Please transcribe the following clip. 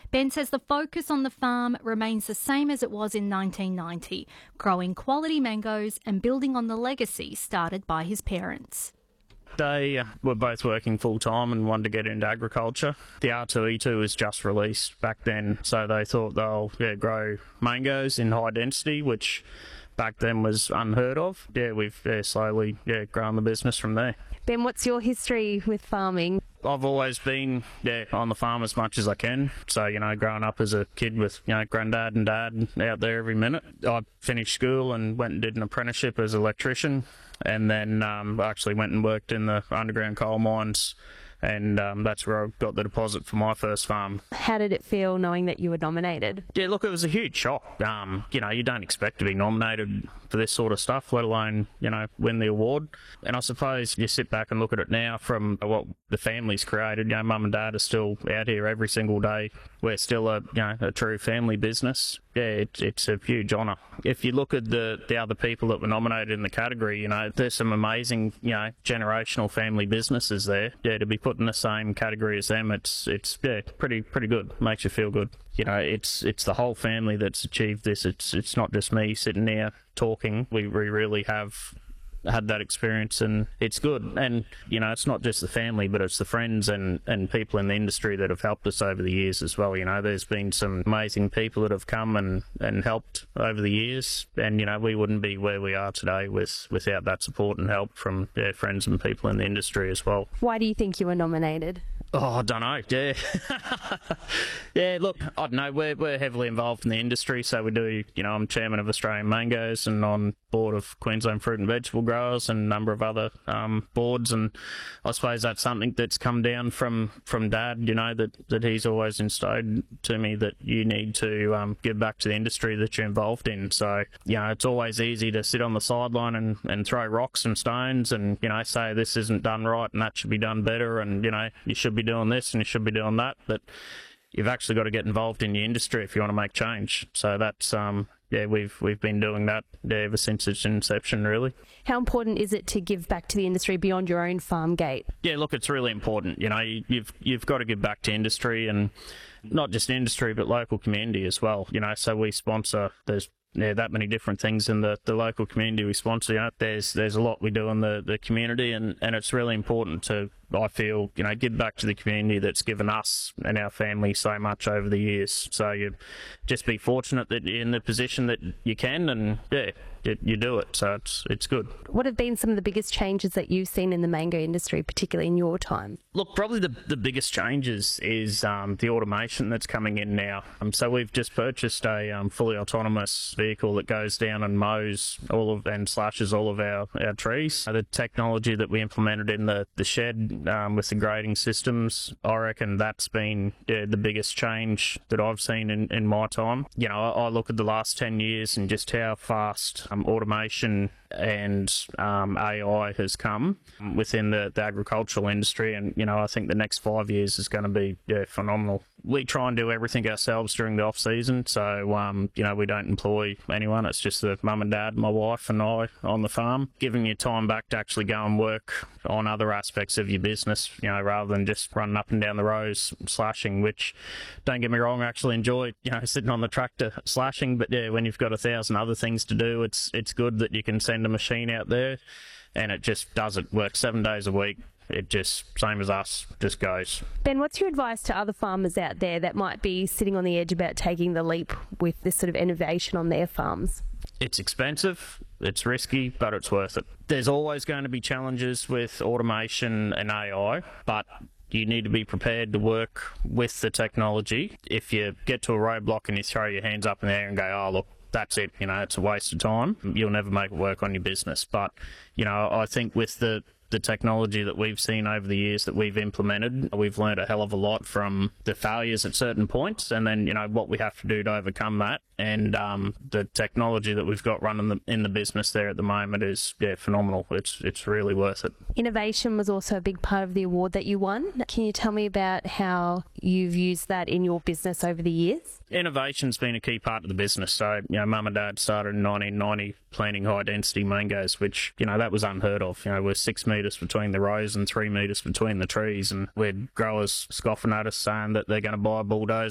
Ben says the focus on the farm remains the same as it was in 1990, growing quality mangoes and building on the legacy started by his parents. They were both working full-time and wanted to get into agriculture. The R2E2 was just released back then, so they thought they'll grow mangoes in high density, which back then was unheard of. We've slowly grown the business from there. Ben, what's your history with farming? I've always been on the farm as much as I can. So, growing up as a kid with, granddad and dad out there every minute. I finished school and went and did an apprenticeship as an electrician, and then I actually went and worked in the underground coal mines, and that's where I got the deposit for my first farm. How did it feel knowing that you were nominated? Yeah, look, it was a huge shock. You don't expect to be nominated for this sort of stuff, let alone, win the award. And I suppose you sit back and look at it now from what the family's created. Mum and dad are still out here every single day. We're still a true family business. Yeah, it's a huge honour. If you look at the other people that were nominated in the category, there's some amazing, generational family businesses there. Yeah, to be put in the same category as them, it's pretty good. Makes you feel good. It's the whole family that's achieved this. It's not just me sitting there talking. We really have had that experience, and it's good. And it's not just the family, but it's the friends and people in the industry that have helped us over the years as well. There's been some amazing people that have come and helped over the years, and we wouldn't be where we are today without that support and help from friends and people in the industry as well. Why do you think you were nominated? Oh, I don't know. Yeah. Yeah, look, I don't know. We're heavily involved in the industry, so we do, I'm chairman of Australian Mangoes and on board of Queensland Fruit and Vegetable Growers and a number of other boards, and I suppose that's something that's come down from Dad, that he's always instilled to me, that you need to give back to the industry that you're involved in. So, it's always easy to sit on the sideline and throw rocks and stones and, say this isn't done right and that should be done better, and, you should be doing this and you should be doing that, but you've actually got to get involved in the industry if you want to make change. So that's we've been doing that ever since its inception, really. How important is it to give back to the industry beyond your own farm gate? Yeah, look, it's really important. You've got to give back to industry, and not just industry but local community as well. So we sponsor, there's that many different things in the local community we sponsor. There's a lot we do in the community, and it's really important to, I feel, give back to the community that's given us and our family so much over the years. So you just be fortunate that you're in the position that you can, and you do it. So it's good. What have been some of the biggest changes that you've seen in the mango industry, particularly in your time? Look, probably the biggest changes is the automation that's coming in now. So we've just purchased a fully autonomous vehicle that goes down and mows and slashes all of our trees. The technology that we implemented in the shed with the grading systems, I reckon that's been the biggest change that I've seen in my time. I look at the last 10 years and just how fast automation and AI has come within the agricultural industry, and I think the next 5 years is going to be phenomenal. We try and do everything ourselves during the off season, so we don't employ anyone. It's just the mum and dad, my wife and I on the farm, giving you time back to actually go and work on other aspects of your business, rather than just running up and down the rows slashing, which, don't get me wrong, I actually enjoy sitting on the tractor slashing, but when you've got 1,000 other things to do, it's good that you can send a machine out there and it just does it. Works 7 days a week. It just, same as us, just goes. Ben, what's your advice to other farmers out there that might be sitting on the edge about taking the leap with this sort of innovation on their farms? It's expensive, it's risky, but it's worth it. There's always going to be challenges with automation and AI, but you need to be prepared to work with the technology. If you get to a roadblock and you throw your hands up in the air and go, oh, look, that's it, it's a waste of time, you'll never make it work on your business. But, I think with the technology that we've seen over the years that we've implemented, we've learned a hell of a lot from the failures at certain points, and then, what we have to do to overcome that. And the technology that we've got running in the business there at the moment is phenomenal. It's really worth it. Innovation was also a big part of the award that you won. Can you tell me about how you've used that in your business over the years? Innovation's been a key part of the business. So, Mum and Dad started in 1990 planting high-density mangoes, which, that was unheard of. We're 6 metres between the rows and 3 metres between the trees, and we had growers scoffing at us saying that they're going to buy a bulldozer